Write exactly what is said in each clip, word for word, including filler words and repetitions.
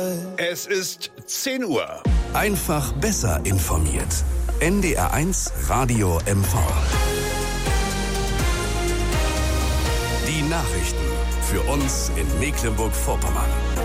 Es ist zehn Uhr. Einfach besser informiert. N D R eins Radio M V. Die Nachrichten für uns in Mecklenburg-Vorpommern.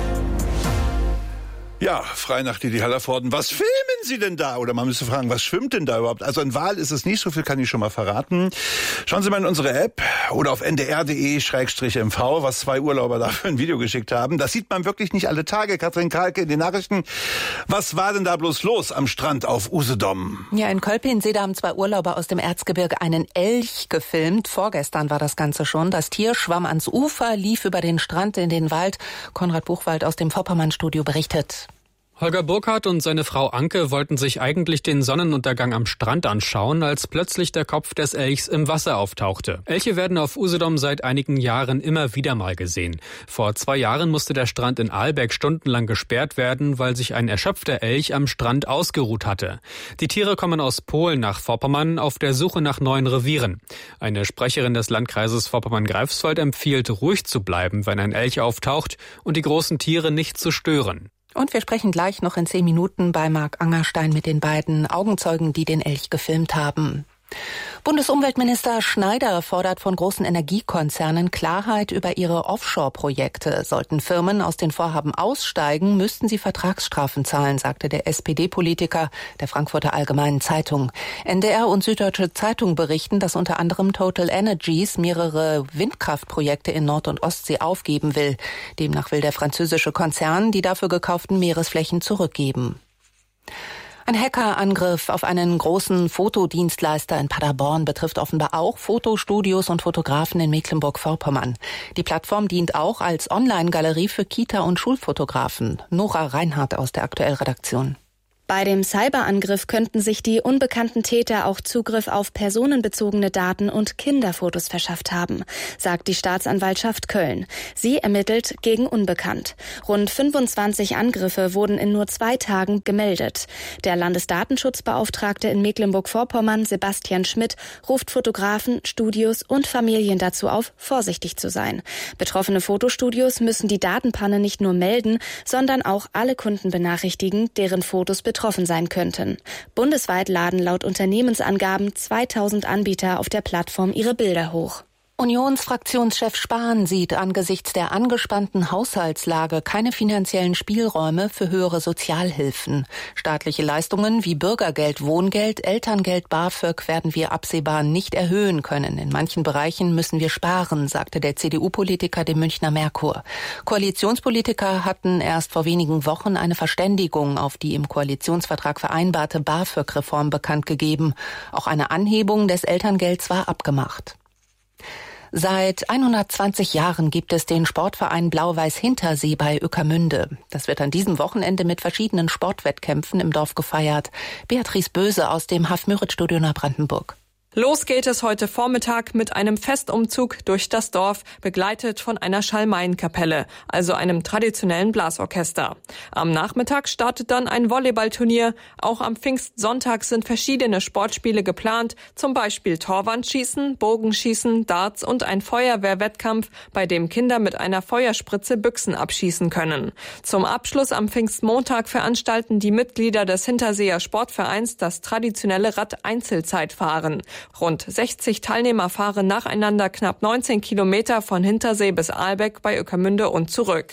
Ja, Freinacht, die Hallervorden. Was filmen Sie denn da? Oder man müsste fragen, was schwimmt denn da überhaupt? Also in Wahl ist es nicht, so viel kann ich schon mal verraten. Schauen Sie mal in unsere App oder auf n d r punkt d e slash m v, was zwei Urlauber da für ein Video geschickt haben. Das sieht man wirklich nicht alle Tage. Katrin Kalke in den Nachrichten. Was war denn da bloß los am Strand auf Usedom? Ja, in Kölpinsee haben zwei Urlauber aus dem Erzgebirge einen Elch gefilmt. Vorgestern war das Ganze schon. Das Tier schwamm ans Ufer, lief über den Strand in den Wald. Konrad Buchwald aus dem Vorpommern-Studio berichtet. Holger Burkhardt und seine Frau Anke wollten sich eigentlich den Sonnenuntergang am Strand anschauen, als plötzlich der Kopf des Elchs im Wasser auftauchte. Elche werden auf Usedom seit einigen Jahren immer wieder mal gesehen. Vor zwei Jahren musste der Strand in Ahlbeck stundenlang gesperrt werden, weil sich ein erschöpfter Elch am Strand ausgeruht hatte. Die Tiere kommen aus Polen nach Vorpommern auf der Suche nach neuen Revieren. Eine Sprecherin des Landkreises Vorpommern-Greifswald empfiehlt, ruhig zu bleiben, wenn ein Elch auftaucht und die großen Tiere nicht zu stören. Und wir sprechen gleich noch in zehn Minuten bei Marc Angerstein mit den beiden Augenzeugen, die den Elch gefilmt haben. Bundesumweltminister Schneider fordert von großen Energiekonzernen Klarheit über ihre Offshore-Projekte. Sollten Firmen aus den Vorhaben aussteigen, müssten sie Vertragsstrafen zahlen, sagte der S P D-Politiker der Frankfurter Allgemeinen Zeitung. N D R und Süddeutsche Zeitung berichten, dass unter anderem Total Energies mehrere Windkraftprojekte in Nord- und Ostsee aufgeben will. Demnach will der französische Konzern die dafür gekauften Meeresflächen zurückgeben. Ein Hackerangriff auf einen großen Fotodienstleister in Paderborn betrifft offenbar auch Fotostudios und Fotografen in Mecklenburg-Vorpommern. Die Plattform dient auch als Online-Galerie für Kita- und Schulfotografen. Nora Reinhardt aus der Aktuell-Redaktion. Bei dem Cyberangriff könnten sich die unbekannten Täter auch Zugriff auf personenbezogene Daten und Kinderfotos verschafft haben, sagt die Staatsanwaltschaft Köln. Sie ermittelt gegen Unbekannt. Rund fünfundzwanzig Angriffe wurden in nur zwei Tagen gemeldet. Der Landesdatenschutzbeauftragte in Mecklenburg-Vorpommern, Sebastian Schmidt, ruft Fotografen, Studios und Familien dazu auf, vorsichtig zu sein. Betroffene Fotostudios müssen die Datenpanne nicht nur melden, sondern auch alle Kunden benachrichtigen, deren Fotos betroffen sein könnten. Bundesweit laden laut Unternehmensangaben zweitausend Anbieter auf der Plattform ihre Bilder hoch. Unionsfraktionschef Spahn sieht angesichts der angespannten Haushaltslage keine finanziellen Spielräume für höhere Sozialhilfen. Staatliche Leistungen wie Bürgergeld, Wohngeld, Elterngeld, BAföG werden wir absehbar nicht erhöhen können. In manchen Bereichen müssen wir sparen, sagte der C D U-Politiker dem Münchner Merkur. Koalitionspolitiker hatten erst vor wenigen Wochen eine Verständigung auf die im Koalitionsvertrag vereinbarte BAföG-Reform bekannt gegeben. Auch eine Anhebung des Elterngelds war abgemacht. Seit hundertzwanzig Jahren gibt es den Sportverein Blau-Weiß Hintersee bei Ueckermünde. Das wird an diesem Wochenende mit verschiedenen Sportwettkämpfen im Dorf gefeiert. Beatrice Böse aus dem Haf-Müritz-Studio Neubrandenburg. Los geht es heute Vormittag mit einem Festumzug durch das Dorf, begleitet von einer Schalmeienkapelle, also einem traditionellen Blasorchester. Am Nachmittag startet dann ein Volleyballturnier. Auch am Pfingstsonntag sind verschiedene Sportspiele geplant, zum Beispiel Torwandschießen, Bogenschießen, Darts und ein Feuerwehrwettkampf, bei dem Kinder mit einer Feuerspritze Büchsen abschießen können. Zum Abschluss am Pfingstmontag veranstalten die Mitglieder des Hinterseer Sportvereins das traditionelle Rad-Einzelzeitfahren. Rund sechzig Teilnehmer fahren nacheinander knapp neunzehn Kilometer von Hintersee bis Ahlbeck bei Ueckermünde und zurück.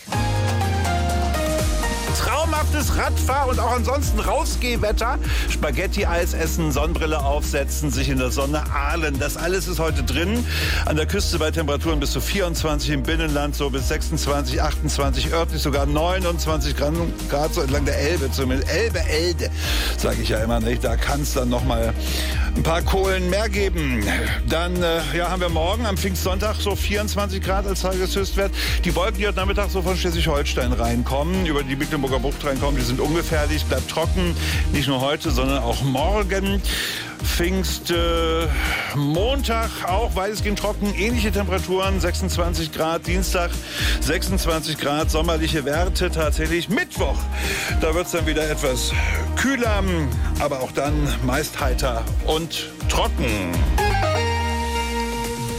Traumhaftes Radfahr- und auch ansonsten Rausgehwetter. Spaghetti-Eis essen, Sonnenbrille aufsetzen, sich in der Sonne ahlen. Das alles ist heute drin. An der Küste bei Temperaturen bis zu vierundzwanzig, im Binnenland so bis sechsundzwanzig, achtundzwanzig, örtlich sogar neunundzwanzig Grad, so entlang der Elbe zumindest. Elbe, Elde, sage ich ja immer nicht. Da kann es dann noch mal ein paar Kohlen mehr geben. Dann äh, ja, haben wir morgen am Pfingstsonntag so vierundzwanzig Grad als Tageshöchstwert. Die Wolken, die heute Nachmittag so von Schleswig-Holstein reinkommen, über die Mecklenburger Bucht reinkommen, die sind ungefährlich, bleibt trocken. Nicht nur heute, sondern auch morgen. Pfingst äh, Montag auch weitestgehend trocken, ähnliche Temperaturen, sechsundzwanzig Grad, Dienstag sechsundzwanzig Grad, sommerliche Werte tatsächlich. Mittwoch, da wird es dann wieder etwas kühler, aber auch dann meist heiter und trocken.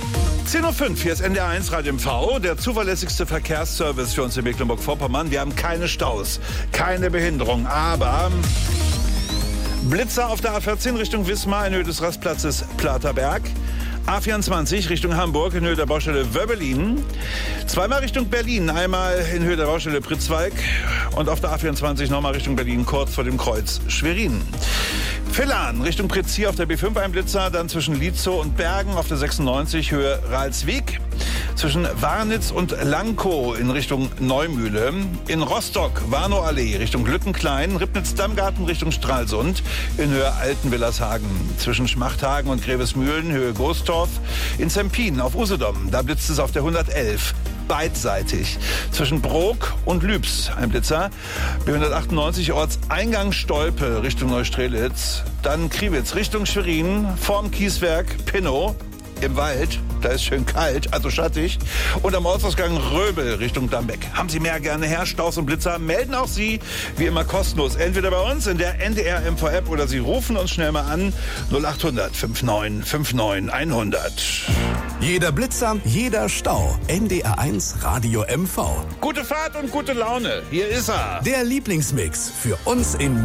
zehn Uhr fünf, hier ist N D R eins Radio M V, der zuverlässigste Verkehrsservice für uns in Mecklenburg-Vorpommern. Wir haben keine Staus, keine Behinderung, aber Blitzer auf der A vierzehn Richtung Wismar in Höhe des Rastplatzes Platerberg. A vierundzwanzig Richtung Hamburg in Höhe der Baustelle Wöbbelin. Zweimal Richtung Berlin, einmal in Höhe der Baustelle Pritzwalk. Und auf der A vierundzwanzig nochmal Richtung Berlin, kurz vor dem Kreuz Schwerin. Villan Richtung Pritzia auf der B fünf ein Blitzer, dann zwischen Lietzow und Bergen auf der sechsundneunzig Höhe Ralswiek. Zwischen Warnitz und Lankow in Richtung Neumühle. In Rostock Warnow-Allee Richtung Lüttenklein. Ribnitz-Dammgarten Richtung Stralsund in Höhe Altenwillershagen. Zwischen Schmachthagen und Grevesmühlen Höhe Gostorf. In Zempin auf Usedom, da blitzt es auf der hundertelf. Beidseitig. Zwischen Brok und Lübs ein Blitzer. B hundertachtundneunzig Ortseingang Stolpe Richtung Neustrelitz. Dann Kriwitz Richtung Schwerin. Vorm Kieswerk Pinnow. Im Wald, da ist schön kalt, also schattig. Und am Ortsausgang Röbel Richtung Dambeck. Haben Sie mehr gerne her, Staus und Blitzer, melden auch Sie, wie immer kostenlos, entweder bei uns in der N D R M V-App oder Sie rufen uns schnell mal an null acht hundert neunundfünfzig neunundfünfzig hundert. Jeder Blitzer, jeder Stau. N D R eins Radio M V. Gute Fahrt und gute Laune, hier ist er. Der Lieblingsmix für uns in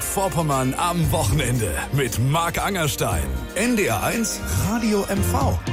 Mecklenburg-Vorpommern am Wochenende mit Marc Angerstein. N D R eins Radio M V.